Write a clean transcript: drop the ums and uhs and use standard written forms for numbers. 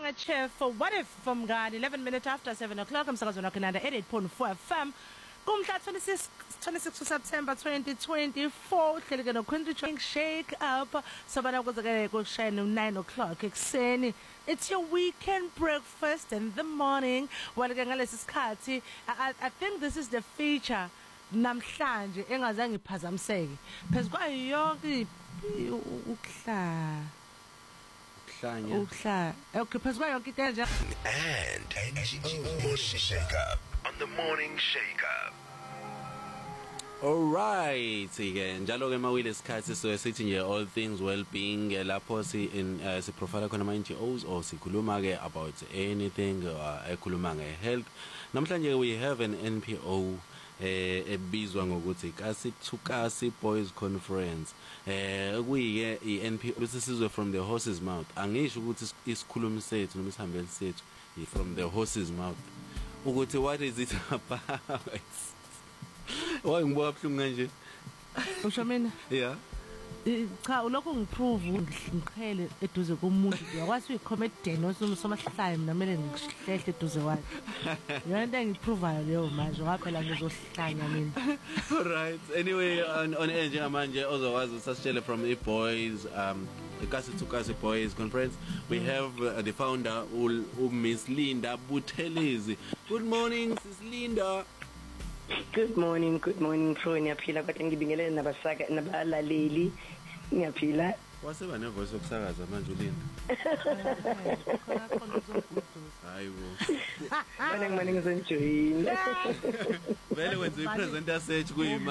Chef for What If from God 11 minutes after 7 o'clock. I'm Sakazona Kanada 88.4 FM. Kumhla 26 September 2024 hleleke no Quincy Shake Up sabana kwenzeke kushaya 9 o'clock ekseni. It's your weekend breakfast in the morning. Well ke ngalesi sikhathi I think this is the feature namhlanje engazange iphazamiseke. Phezukwa yonke ukhlanya. Okay, phezukwa yonke into nje. And NGO Shake Up on the morning Shake Up. Alright, again. Njalo ke mawile isikhathi so sithi nje all things well-being lapho si profile khona ama NGOs or sikhuluma ke about anything ekhuluma ngehealth. Namhlanje we have an NPO ebizwa ngokuthi Kasi Boys Conference. Kuyike iNPO besizwe from the horse's mouth. Angisho ukuthi isikhulumi sethu noma isihambeli sethu from the horse's mouth. Ukuthi what is it about? Why ngibuka buhlungu kanje? Usho mina? Yeah. Cha ulokho ngiprove ngiqhele eduze komuntu uyakwazi uyicomedian osomasihlayo mina kumele ngihlehle eduze kwakhe. Yonke engiprovayo leyo manje ngaphela ngizohlanya mina. All right. Anyway on enje manje ozokwazi usasitshele from the boys the Kasi Boys Conference. We have the founder Miss Linda Buthelezi. Good morning Sis Linda. Good morning Fro ngiyaphila kodwa ngibingelele nabasaka nabalaleli ngiyaphila waseba ne voice okusakaza manje uLinda hayibo bana ngimane ngizenjoyina vele wenza ipresenter search kuyima